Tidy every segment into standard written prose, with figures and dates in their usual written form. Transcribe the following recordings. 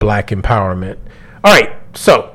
Black empowerment. All right, so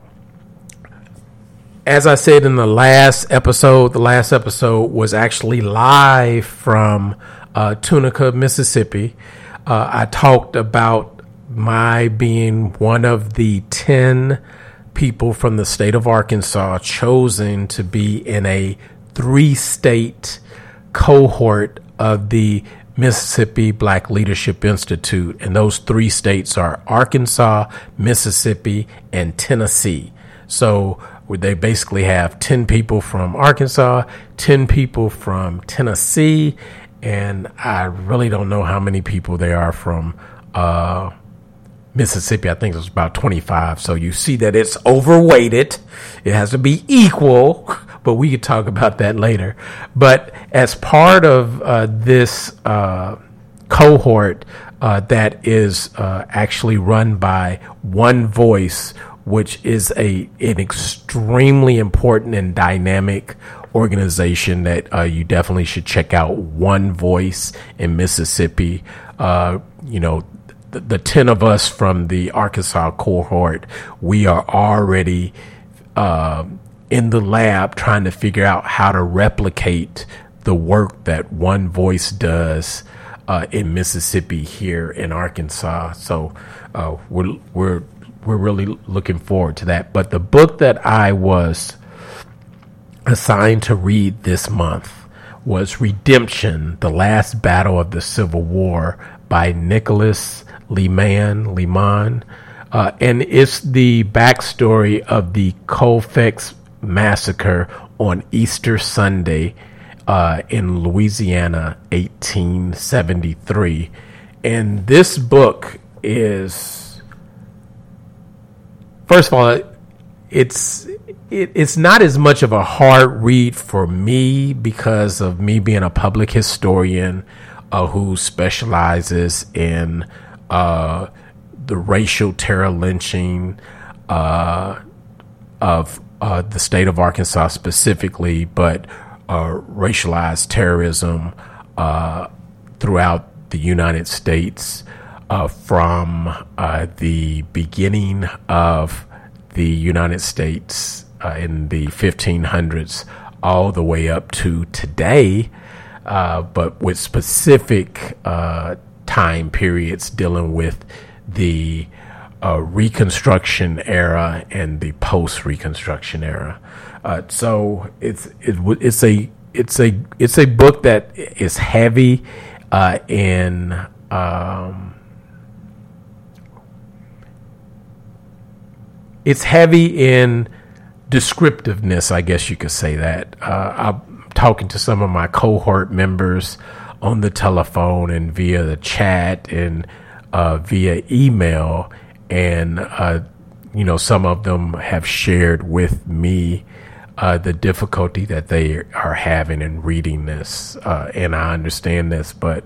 as I said in the last episode was actually live from Tunica, Mississippi. I talked about my being one of the 10 people from the state of Arkansas chosen to be in a 3-state cohort of the Mississippi Black Leadership Institute. And those 3 states are Arkansas, Mississippi, and Tennessee. So they basically have 10 people from Arkansas, 10 people from Tennessee, and I really don't know how many people there are from Mississippi. I think it was about 25. So you see that it's overweighted. It has to be equal, but we could talk about that later. But as part of this cohort that is actually run by One Voice, which is an extremely important and dynamic organization that you definitely should check out. One Voice in Mississippi. The 10 of us from the Arkansas cohort, we are already in the lab trying to figure out how to replicate the work that One Voice does in Mississippi here in Arkansas. So we're really looking forward to that. But the book that I was assigned to read this month was Redemption, The Last Battle of the Civil War by Nicholas Lemann. And it's the backstory of the Colfax Massacre on Easter Sunday in Louisiana, 1873. And this book is, first of all, it's not as much of a hard read for me because of me being a public historian who specializes in the racial terror lynching of the state of Arkansas specifically, but racialized terrorism throughout the United States from the beginning of the United States in the 1500s all the way up to today, but with specific time periods dealing with the Reconstruction era and the post-Reconstruction era. So it's a book that is heavy in it's heavy in descriptiveness, I guess you could say that. I'm talking to some of my cohort members on the telephone and via the chat and via email, and some of them have shared with me the difficulty that they are having in reading this, and I understand this, but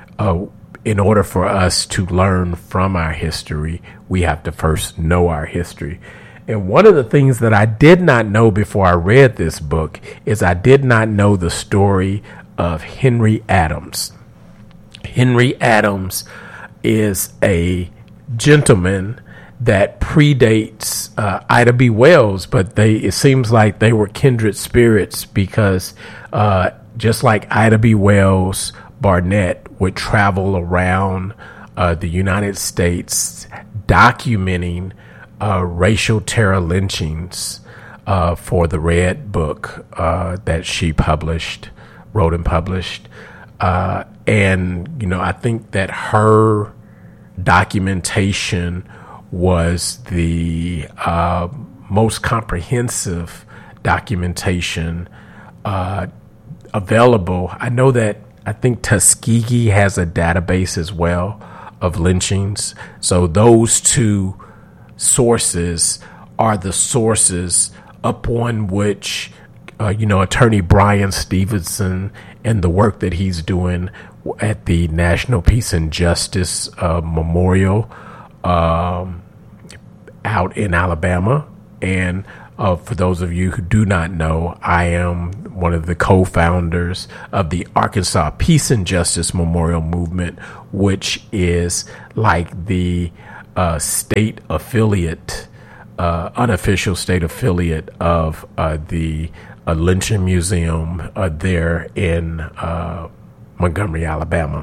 in order for us to learn from our history, we have to first know our history. And one of the things that I did not know before I read this book is I did not know the story of Henry Adams. Henry Adams is a gentleman that predates Ida B. Wells, but it seems like they were kindred spirits because just like Ida B. Wells, Barnett would travel around the United States documenting racial terror lynchings for the Red Book that she wrote and published. And I think that her documentation was the most comprehensive documentation available. I think Tuskegee has a database as well of lynchings. So those two sources are the sources upon which, Attorney Brian Stevenson and the work that he's doing at the National Peace and Justice Memorial out in Alabama. And for those of you who do not know, I am one of the co-founders of the Arkansas Peace and Justice Memorial Movement, which is like the state affiliate, unofficial state affiliate of the Lynching Museum there in Montgomery, Alabama.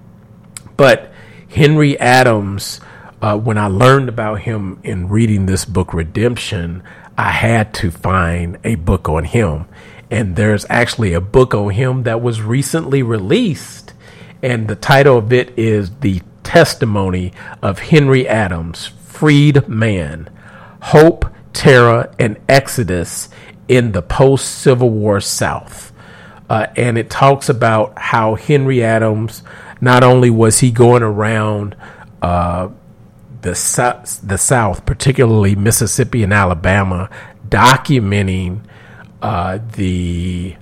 But Henry Adams, when I learned about him in reading this book, Redemption, I had to find a book on him. And there's actually a book on him that was recently released. And the title of it is The Testimony of Henry Adams, Freed Man, Hope, Terror, and Exodus in the Post-Civil War South. And it talks about how Henry Adams, not only was he going around the South, particularly Mississippi and Alabama, documenting the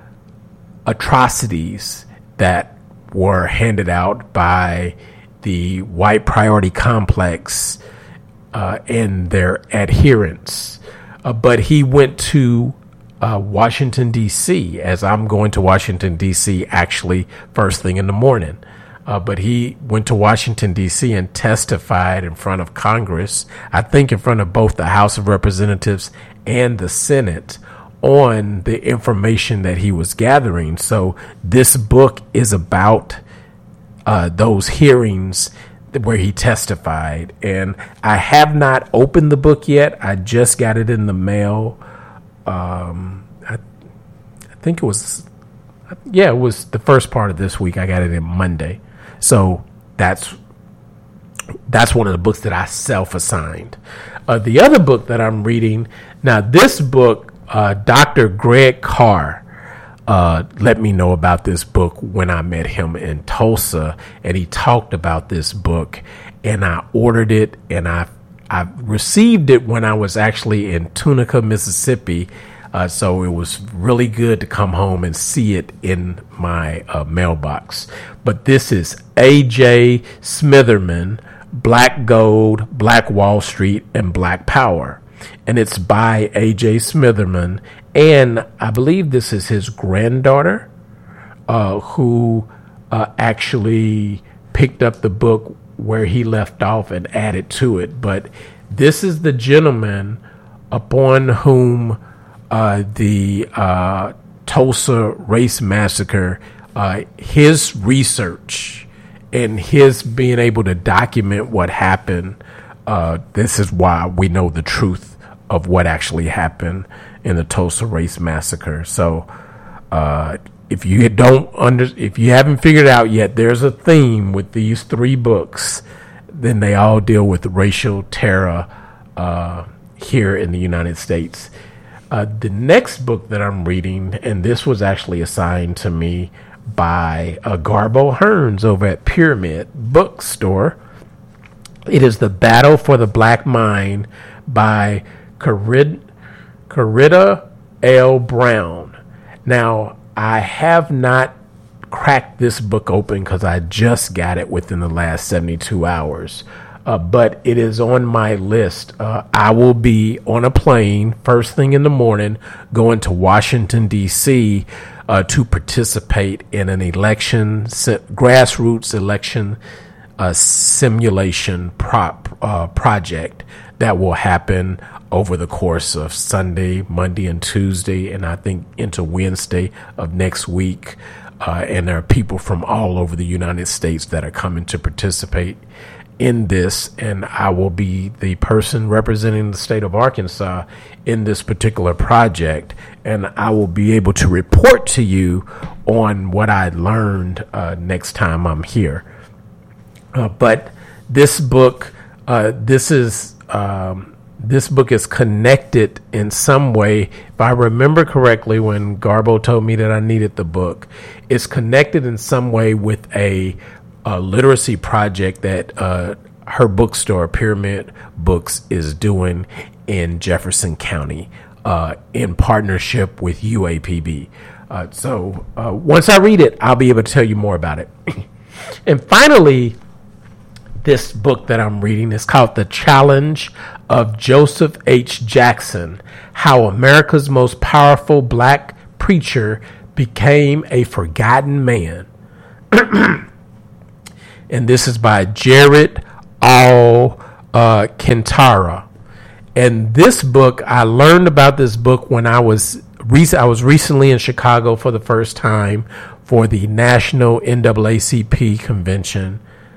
atrocities that were handed out by the white priority complex and their adherents. But he went to Washington, D.C., as I'm going to Washington, D.C., actually first thing in the morning. But he went to Washington, D.C. and testified in front of Congress, I think in front of both the House of Representatives and the Senate, on the information that he was gathering. So this book is about those hearings where he testified. And I have not opened the book yet. I just got it in the mail. I think it was the first part of this week. I got it in Monday. So that's one of the books that I self-assigned. The other book that I'm reading, now this book, Dr. Greg Carr let me know about this book when I met him in Tulsa, and he talked about this book, and I ordered it, and I received it when I was actually in Tunica, Mississippi. So it was really good to come home and see it in my mailbox. But this is A.J. Smitherman, Black Gold, Black Wall Street, and Black Power. And it's by A.J. Smitherman. And I believe this is his granddaughter who actually picked up the book where he left off and added to it. But this is the gentleman upon whom the Tulsa Race Massacre, his research and his being able to document what happened, this is why we know the truth of what actually happened in the Tulsa Race Massacre. So if you haven't figured out yet, there's a theme with these three books. Then they all deal with racial terror here in the United States. The next book that I'm reading, and this was actually assigned to me by Garbo Hearns over at Pyramid Bookstore. It is The Battle for the Black Mind by Corrida L. Brown. Now, I have not cracked this book open because I just got it within the last 72 hours. But it is on my list. I will be on a plane first thing in the morning going to Washington, D.C. To participate in an grassroots election simulation project that will happen over the course of Sunday, Monday, and Tuesday, and I think into Wednesday of next week. And there are people from all over the United States that are coming to participate in this, and I will be the person representing the state of Arkansas in this particular project, and I will be able to report to you on what I learned next time I'm here. But this book, this book is connected in some way. If I remember correctly, when Garbo told me that I needed the book, it's connected in some way with a literacy project that her bookstore, Pyramid Books, is doing in Jefferson County in partnership with UAPB. So once I read it, I'll be able to tell you more about it. And finally, this book that I'm reading is called The Challenge of Joseph H. Jackson, How America's Most Powerful Black Preacher Became a Forgotten Man. And this is by Jared All Kintara. And this book, I learned about this book when I was recently in Chicago for the first time for the National NAACP convention,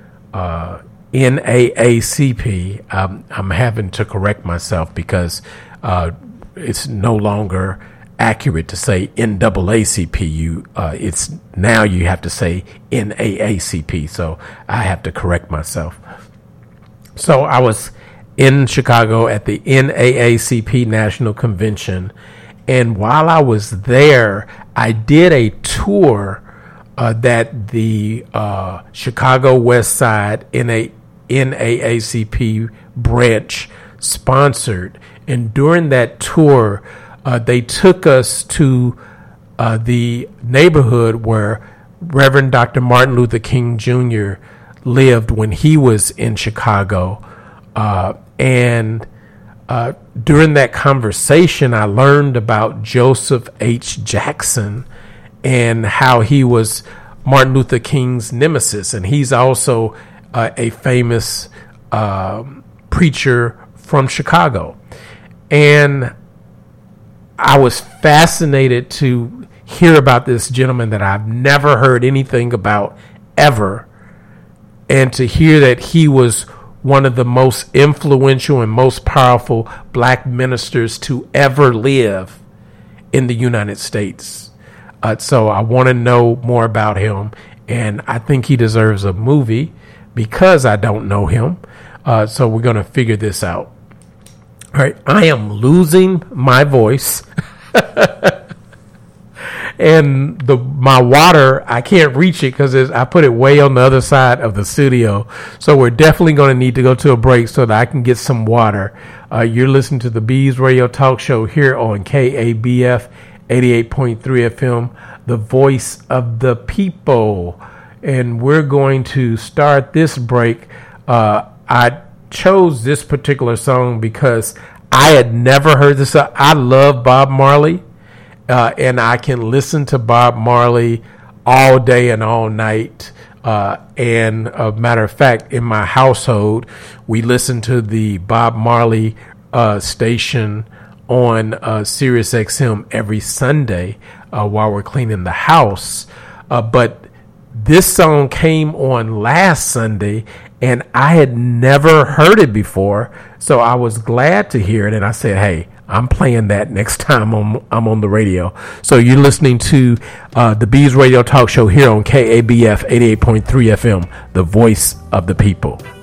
NAACP. I'm having to correct myself because it's no longer accurate to say NAACP. It's now you have to say NAACP. So I have to correct myself. So I was in Chicago at the NAACP National Convention. And while I was there, I did a tour that the Chicago West Side NAACP branch sponsored. And during that tour, they took us to the neighborhood where Reverend Dr. Martin Luther King Jr. lived when he was in Chicago. And during that conversation, I learned about Joseph H. Jackson and how he was Martin Luther King's nemesis. And he's also a famous preacher from Chicago. And I was fascinated to hear about this gentleman that I've never heard anything about ever, and to hear that he was one of the most influential and most powerful black ministers to ever live in the United States. So I want to know more about him, and I think he deserves a movie because I don't know him. So we're going to figure this out. All right, I am losing my voice. And my water, I can't reach it because I put it way on the other side of the studio. So we're definitely going to need to go to a break so that I can get some water. You're listening to the Bees Radio Talk Show here on KABF 88.3 FM, the voice of the people. And we're going to start this break. I chose this particular song because I had never heard this. I love Bob Marley. And I can listen to Bob Marley all day and all night. And a matter of fact, in my household, we listen to the Bob Marley station on Sirius XM every Sunday while we're cleaning the house. But this song came on last Sunday, and I had never heard it before. So I was glad to hear it, and I said, hey, I'm playing that next time I'm on the radio. So you're listening to the Bees Radio Talk Show here on KABF 88.3 FM, the voice of the people.